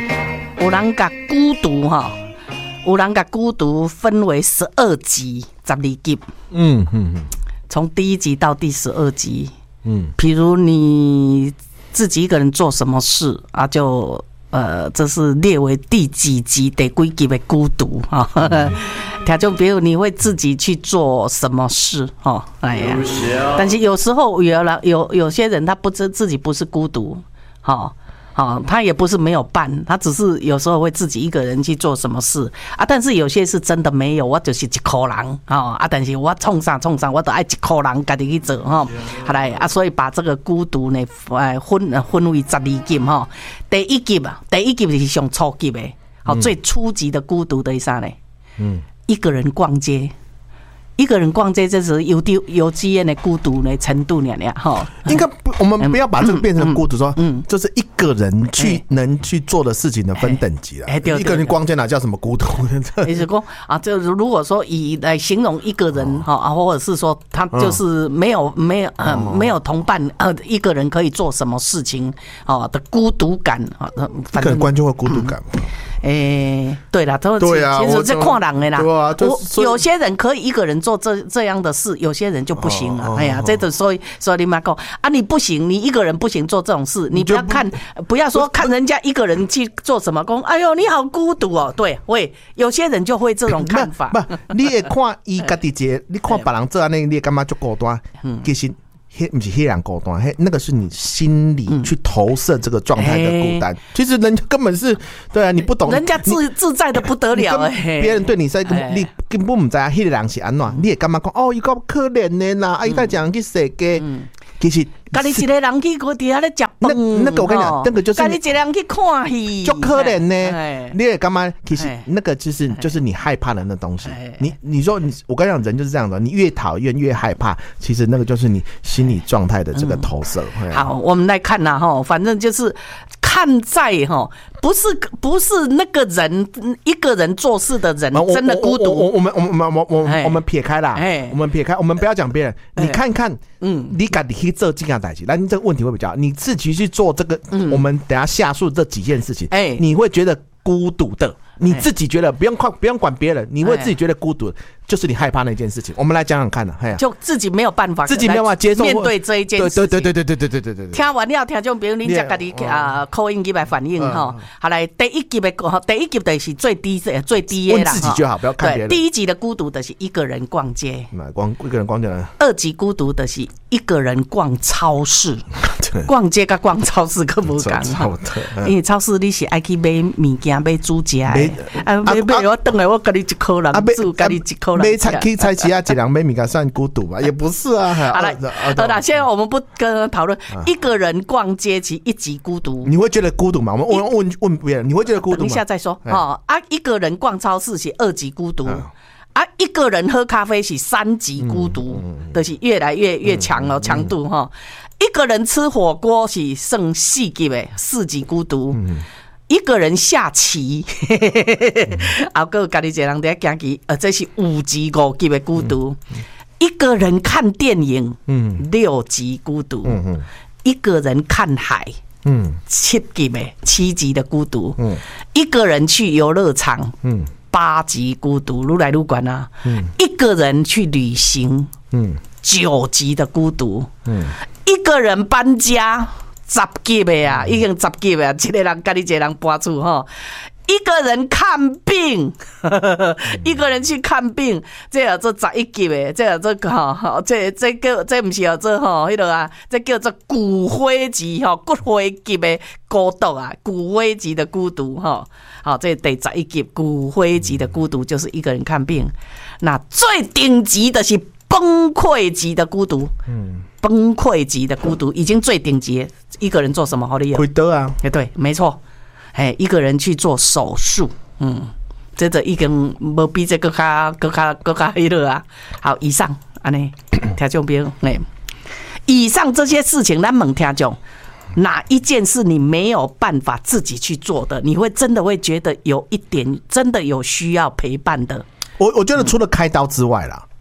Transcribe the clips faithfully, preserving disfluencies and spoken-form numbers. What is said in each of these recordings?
有人把孤独哈，有人把孤独分为十二集，十二集。嗯嗯嗯，从第一集到第十二集。嗯，比如你自己一个人做什么事啊，就呃，这是列为第几集、第几集的孤独哈。他就比如你会自己去做什么事哈，哎呀，但是有时候有了有有些人他不知自己不是孤独，哈。哦，他也不是没有伴，他只是有时候会自己一个人去做什么事啊。但是有些是真的没有，我就是一个人啊。啊，但是我冲啥冲啥，我都爱一个人自己去做哈。好来啊，所以把这个孤独呢，呃，分分为十二集哈。第一集啊，第一集是上初级的，好、嗯、最初级的孤独的是啥呢？嗯，一个人逛街。一个人逛街，这是有丢有基因的孤独的程度呢，哈。 应该不，我们不要把这个变成孤独，说，嗯，就是一个人去能去做的事情的分等级了。哎，一个人逛街哪叫什么孤独？ 也是说啊，就如果说以来形容一个人哈，或者是说他就是没有没有呃没有同伴呃一个人可以做什么事情哦的孤独感啊， 一个人逛就会孤独感。 哎、欸，对了，都对啊，其实是看人的啦。对啊，我有些人可以一个人做这这样的事，有些人就不行了。哦、哎呀，哦、这个所以所以你妈讲啊，你不行，你一个人不行做这种事，你不要看，不要说看人家一个人去做什么工，哎呦，你好孤独哦。对，会有些人就会这种看法。 不，不你也看伊家己一，你看别人做安尼，你干嘛就孤单？其实。黑不是黑人孤单，黑那个是你心里去投射这个状态的孤单。嗯欸、其实人家根本是对啊，你不懂， 人家自自在的不得了哎、欸。 别人对你在，你根本不知道黑人是安怎，你也干嘛讲哦，伊个可怜的啦，啊，伊个讲去世界，其实。 家己一个人去嗰底下咧食饭， 那个我跟你讲，那个就是家己一个人去看戏， 就可怜呢。你也干嘛？其实那个就是就是你害怕的那东西。你你说你，我跟你讲，人就是这样的，你越讨厌越害怕，其实那个就是你心理状态的这个投射。 嗯、好，我们来看呐哈，反正就是看在哈，不是不是那个人一个人做事的人真的孤独。 我我们我们我们我们我们撇开啦，我们撇开，我们不要讲别人，你看看，嗯，你敢你去做这样。那你这个问题会比较，你自己去做这个，嗯、我们等一下下述这几件事情，哎、欸，你会觉得孤独的，你自己觉得不用管不用管别人，你会自己觉得孤独的，就是你害怕那件事情。我们来讲讲看呢、啊， 就自己没有办法， 自己没有办法接受面对这一件事情。 对对对对对对对对对对。 听完了，听众朋友，你再家己啊 call in 来反映哈。好来，第一集的第一集就是最低最低的啦， 问自己就好，不要看别人。 第一集的孤独的是一个人逛街， 光一个人逛街。 二集孤独的是一个人逛超市，逛街跟逛超市可不同。因为超市你是爱去买物件、买煮食的，啊买买我等下我跟你一口人煮，跟你一口人。 买菜去菜市啊，一人买物件算孤独吧？也不是啊。 好了，好了，现在我们不跟讨论一个人逛街其一级孤独。 你会觉得孤独吗？我们问问问别人，你会觉得孤独吗？ 等一下再说哦。啊，一个人逛超市是二级孤独。啊，一个人喝咖啡是三级孤独，嗯嗯、就是越来越越强了强度哈。一个人吃火锅是剩四级的四级孤独，嗯、一个人下棋，啊，个家己一个人在行棋，呃，这是五级五级的孤独。嗯嗯、一个人看电影，嗯，六级孤独。嗯嗯、一个人看海。嗯，七级的七级的孤独。嗯，一个人去游乐场。嗯。八级孤独，愈来愈悬啊！嗯、一个人去旅行，嗯，九级的孤独，嗯，一个人搬家，十级的啊，已经十级的啊，一个人跟你一个人搬出哈。一个人看病，一个人去看病，这叫做十一级的，这叫做哈，这这叫这不是叫做哈，迄个啊，这叫做骨灰级哈，骨灰级的孤独啊，骨灰级的孤独哈。好，这第十一级骨灰级的孤独就是一个人看病。那最顶级的是崩溃级的孤独，嗯，崩溃级的孤独已经最顶级，一个人做什么好厉害？ 开刀啊！ 哎，对，没错。哎，一个人去做手术，嗯，这个已经无比这个较、更较、更较迄个啊。好，以上安尼，听众朋友，哎，以上这些事情，咱问听众，哪一件是你没有办法自己去做的？你会真的会觉得有一点真的有需要陪伴的？ 我我觉得除了开刀之外啦。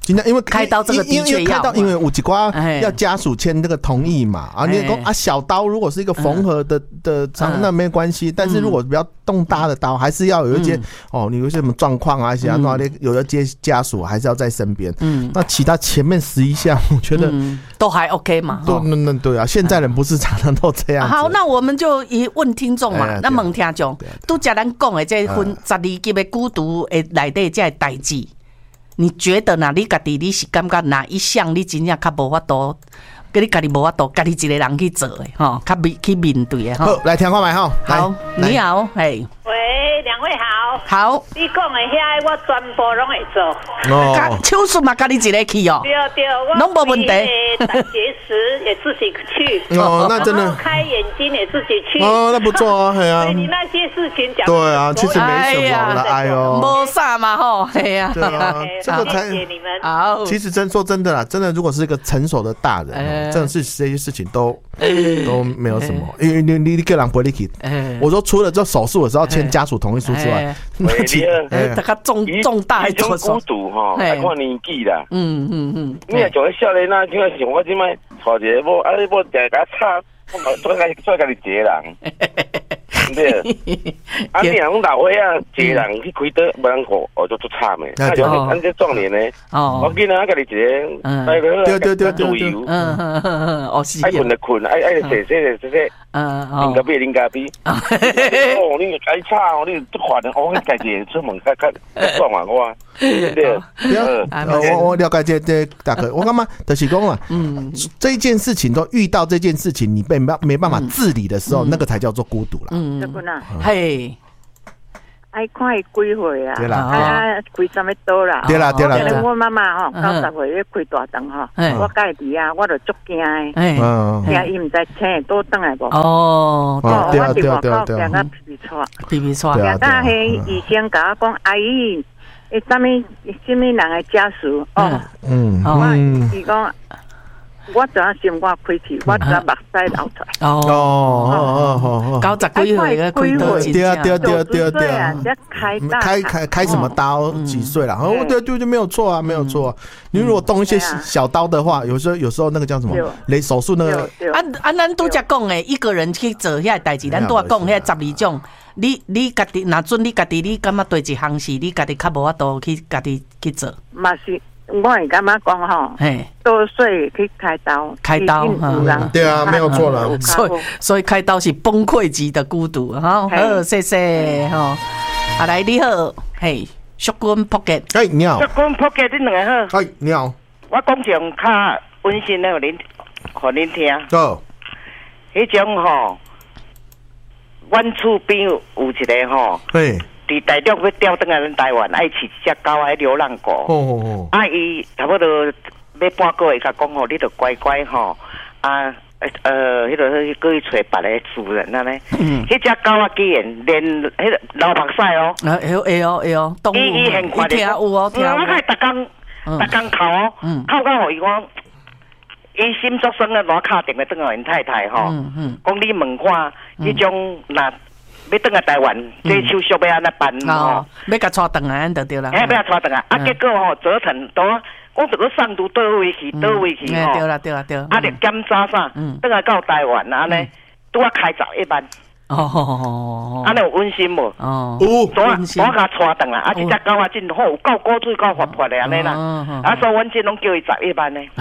因为开刀这个的确要， 因为有几瓜要家属签那个同意嘛。啊，你说啊，小刀如果是一个缝合的的伤，那没关系。但是如果比较动大的刀，还是要有一些哦，你有些什么状况啊，一些那有的接家属还是要在身边。嗯，那其他前面十一项，我觉得都还 OK 嘛。 都那那对啊，现在人不是常常都这样。 好，那我们就一问听众嘛，那问听众，都叫咱讲的这分十二级的孤独的内底这代志，你觉得呢？你家己你是感觉哪一项你真正较无法度，跟你家己无法度，家己一个人去做的吼，较面去面对的吼。 好，来听看麦吼。 好，你好，嘿。 喂，两位好。 好。 你讲的遐，我全部拢会做。 哦。 手术嘛，家己一个去哦。 对对，我。 拢无问题。 胆结石也自己去。 哦，那真的。 开眼睛也自己去。 哦，那不错啊，嘿啊。 所以你那些事情讲。 对啊，其实没什么了，哎呦。 无啥嘛吼，嘿啊。 对啊，这个才。 谢谢你们。 好。 其实真说真的啦，真的如果是一个成熟的大人，真的是这些事情都都没有什么，因为你你你个人不会去。我说除了做手术的时候签家属同意书之外， 那其哎，大家重重大的做手术，孤独哈，还看年纪啦。 嗯嗯嗯， 你若像少年啊，像像我即摆娶一个某，啊你某定甲吵，我做家做家己一个人。对，啊！你若老岁啊，一个人去开刀，无人顾，我就做惨诶。啊，像咱这壮年诶，我囡仔家己一个，带个对对对自由， 嗯嗯嗯，哦是。 爱困就困，爱爱洗洗洗洗，嗯哦。啉咖啡啉咖啡。哦，你该吵，你都烦的，我家己出门较较爽啊我。对， 我我了解这这大概，我感觉就是讲啊，嗯，这件事情都遇到这件事情，你没没办法自理的时候，那个才叫做孤独啦。 嗯。嘿， 爱看伊几岁啊？ 对啦， 啊，开什么刀啦？ 对啦，对啦。 我妈妈吼，九十岁要开大肠吼，我家己啊，我就足惊诶，惊伊毋知请倒转来无。 哦， 对啊，对啊，对啊， 对啊，惊到皮皮喘， 皮皮喘。 惊到迄医生甲我讲，阿姨，诶，什么什么人诶家属？哦，嗯，我伊讲。我昨下心肝开始，我昨下目屎流出来。 哦哦哦哦，九十几岁的开刀， 对啊对啊对啊对啊对啊， 开开开开什么刀？几岁了？哦，对对对，没有错啊，没有错。你如果动一些小刀的话，有时候有时候那个叫什么雷手术那个。 啊啊，咱拄则讲诶，一个人去做遐代志，咱拄则讲遐十二种。你你家己，若准你家己，你感觉对一项事，你家己较无法度去家己去做。 嘛是。我会感觉讲吼，多岁去开刀， 开刀， 对啊，没有错了。 所以所以开刀是崩溃级的孤独，哈。好，谢谢哈。啊，来你好，嘿，淑君扑克， 哎，你好， 淑君扑克，你两个好， 哎，你好， 我讲种较温馨的，互恁，互恁听。 好， 迄种吼，阮厝边有一个吼， 嘿。 伫台中要调转来咱台湾，爱饲一只狗爱流浪狗。哦哦哦！啊，伊差不多要半个月，甲讲吼，你着乖乖吼啊，呃，迄个去过去找别个主人啊咧。嗯。迄只狗啊，居然连迄个流目屎哦。啊，会哦会哦会哦，动物。伊伊很快的。听有哦，听有。我开逐工逐工哭哦，哭到互伊讲，伊心足酸啊，攞敲电话转来因太太吼，讲你问看，迄种若。要转来台湾，这手续要安怎办吼？ 要甲带转来，就对啦。 哎，要甲带转来，啊，结果吼折腾都，我这个送到倒位去，倒位去吼。 对啦，对啦，对。 啊，着检查啥？转来到台湾安尼，拄啊开十一万。哦，安尼有温馨无？哦，有。我我甲带转来，啊，这只狗啊真好，有够古水够活泼的安尼啦。啊，所以阮这拢叫伊十一万呢。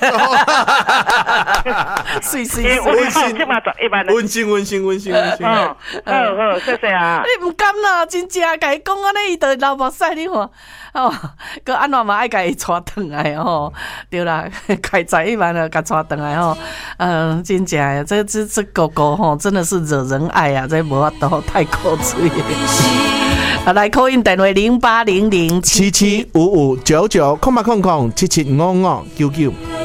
是是是，温馨，即嘛十一万。 温馨温馨温馨温馨。 好好，谢谢啊。 你唔甘啦，真正甲伊讲安尼，伊就流目屎，你看哦，佮安怎嘛爱甲伊带转来吼？对啦，开十一万了，甲带转来吼。嗯，真正呀，这这这狗狗吼，真的是惹人爱。哎呀，这无法度太可嘴。啊，来call in电话零八零零七七五五九九空八空空七七五五九九。